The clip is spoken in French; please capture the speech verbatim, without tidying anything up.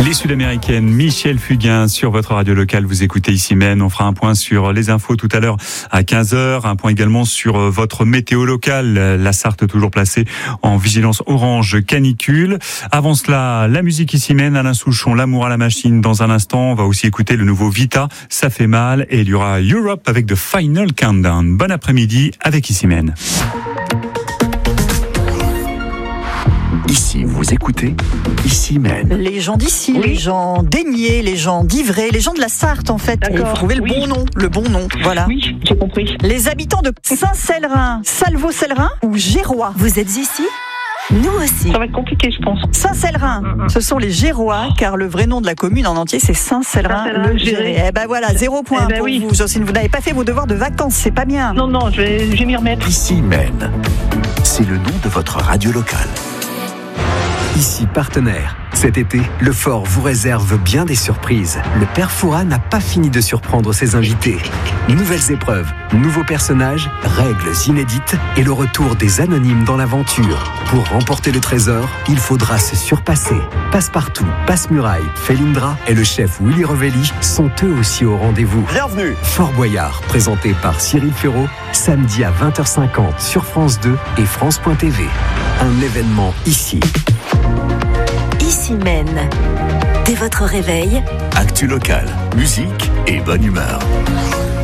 Les Sud-Américaines, Michel Fugain sur votre radio locale. Vous écoutez Ici Même. On fera un point sur les infos tout à l'heure à quinze heures. Un point également sur votre météo locale. La Sarthe toujours placée en vigilance orange canicule. Avant cela, la musique Ici Même. Alain Souchon, L'amour à la machine. Dans un instant, on va aussi écouter le nouveau Vita. Ça fait mal. Et il y aura Europe avec The Final Countdown. Bon après-midi avec Ici Même. Ici, vous écoutez Ici Même. Les gens d'ici, oui. Les gens d'Aigné, les gens d'Ivray, les gens de la Sarthe en fait. Il faut trouver le oui. bon nom, le bon nom, voilà. Oui, j'ai compris. Les habitants de Saint-Célerin, Salvaux-Célerin ou Gérois. Vous êtes ici ? Nous aussi. Ça va être compliqué, je pense. Saint-Célerin, mmh. Ce sont les Gérois, car le vrai nom de la commune en entier, c'est Saint-Célerin-le-Géré. Eh ben voilà, zéro point eh ben pour oui. vous, Jocelyne. Vous n'avez pas fait vos devoirs de vacances, c'est pas bien. Non, non, je vais, je vais m'y remettre. Ici Même, c'est le nom de votre radio locale. Ici partenaire. Cet été, le Fort vous réserve bien des surprises. Le Père Fouras n'a pas fini de surprendre ses invités. Nouvelles épreuves, nouveaux personnages, règles inédites et le retour des anonymes dans l'aventure. Pour remporter le trésor, il faudra se surpasser. Passepartout, Passe-Muraille, Félindra et le chef Willy Revelli sont eux aussi au rendez-vous. Bienvenue. Fort Boyard, présenté par Cyril Ferraud, samedi à vingt heures cinquante sur France deux et France point T V. Un événement ici. Ici Même. Dès votre réveil, actu local, musique et bonne humeur.